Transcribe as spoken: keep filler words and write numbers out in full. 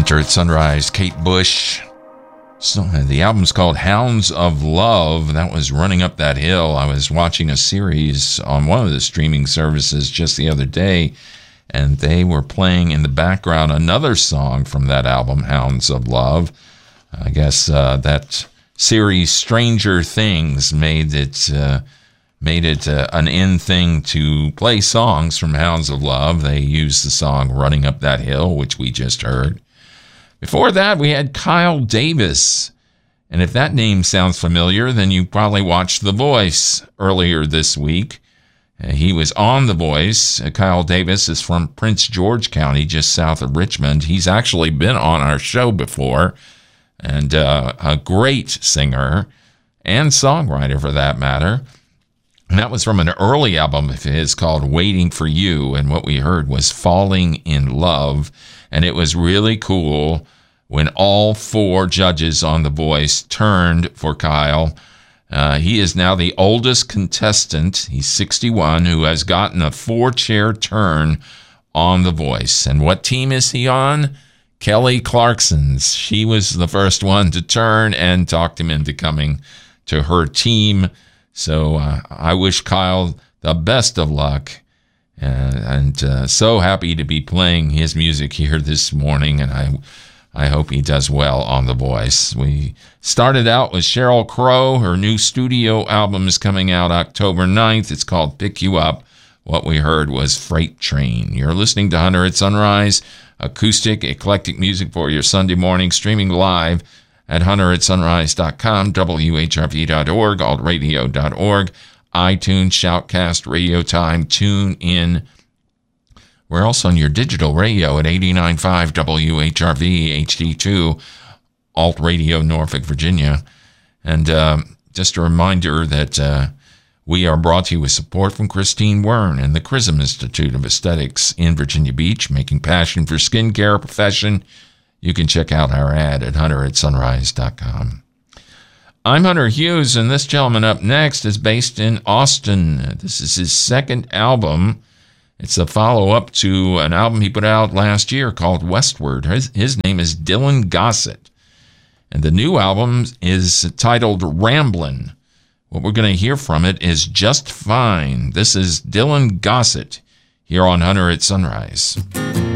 Hunter at Sunrise, Kate Bush. So, the album's called Hounds of Love. That was Running Up That Hill. I was watching a series on one of the streaming services just the other day, and they were playing in the background another song from that album, Hounds of Love. I guess uh, that series, Stranger Things, made it uh, made it uh, an in thing to play songs from Hounds of Love. They used the song Running Up That Hill, which we just heard. Before that, we had Kyle Davis. And if that name sounds familiar, then you probably watched The Voice earlier this week. Uh, he was on The Voice. Uh, Kyle Davis is from Prince George County, just south of Richmond. He's actually been on our show before, and uh, a great singer and songwriter for that matter. And that was from an early album of his called Waiting for You, and what we heard was Falling in Love. And it was really cool when all four judges on The Voice turned for Kyle. Uh, he is now the oldest contestant, he's sixty-one, who has gotten a four-chair turn on The Voice. And what team is he on? Kelly Clarkson's. She was the first one to turn and talked him into coming to her team. So uh, I wish Kyle the best of luck. Uh, and uh, so happy to be playing his music here this morning, and I I hope he does well on The Voice. We started out with Sheryl Crow. Her new studio album is coming out October ninth. It's called Pick You Up. What we heard was Freight Train. You're listening to Hunter at Sunrise, acoustic, eclectic music for your Sunday morning, streaming live at hunter at sunrise dot com, W H R V dot org, alt radio dot org. iTunes, Shoutcast, Radio Time, Tune In. We're also on your digital radio at eighty-nine point five W H R V H D two, Alt Radio, Norfolk, Virginia. And uh, just a reminder that uh, we are brought to you with support from Christine Wern and the Chrism Institute of Aesthetics in Virginia Beach, making passion for skincare a profession. You can check out our ad at hunter at sunrise dot com. I'm Hunter Hughes, and this gentleman up next is based in Austin. This is his second album. It's a follow-up to an album he put out last year called Westward. His, his name is Dylan Gossett, and the new album is titled Ramblin'. What we're going to hear from it is Just Fine. This is Dylan Gossett here on Hunter at Sunrise.